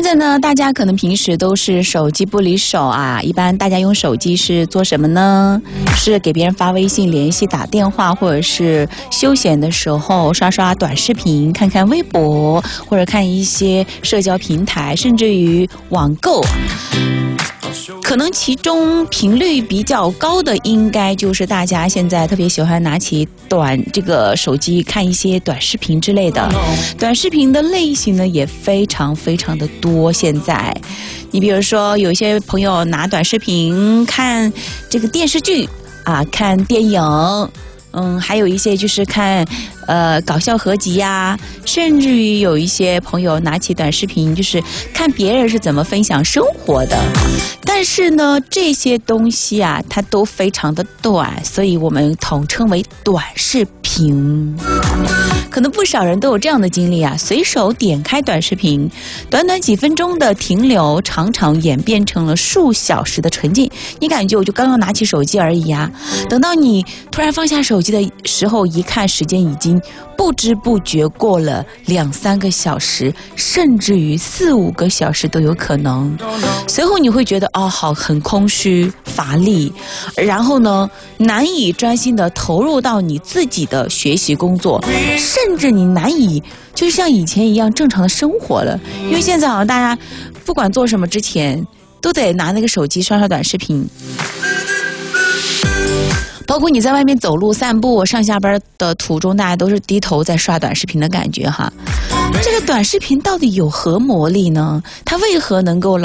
在呢，大家可能平时都是手机不离手啊。一般大家用手机是做什么呢？是给别人发微信、联系、打电话，或者是休闲的时候刷刷短视频、看看微博，或者看一些社交平台，甚至于网购。可能其中频率比较高的，应该就是大家现在特别喜欢拿起这个手机看一些短视频之类的。短视频的类型呢也非常非常的多。现在，你比如说有一些朋友拿短视频看这个电视剧啊，看电影。还有一些就是看搞笑合集呀，甚至于有一些朋友拿起短视频就是看别人是怎么分享生活的。但是呢，这些东西啊，它都非常的短，所以我们统称为短视频。可能不少人都有这样的经历啊，随手点开短视频，短短几分钟的停留，常常演变成了数小时的沉浸。你感觉我就刚刚拿起手机而已啊，等到你突然放下手机的时候，一看时间已经不知不觉过了2-3个小时，甚至于4-5个小时都有可能。随后你会觉得很空虚乏力，然后呢难以专心的投入到你自己的学习工作，甚至你难以就像以前一样正常的生活了。因为现在好像大家不管做什么之前都得拿那个手机刷刷短视频，包括你在外面走路散步上下班的途中，大家都是低头在刷短视频的感觉哈。这个短视频到底有何魔力呢？它为何能够